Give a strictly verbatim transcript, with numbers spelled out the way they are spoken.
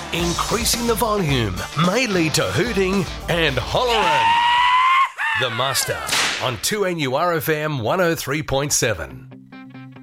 Increasing the volume may lead to hooting and hollering. The Muster on two N U R F M one oh three point seven.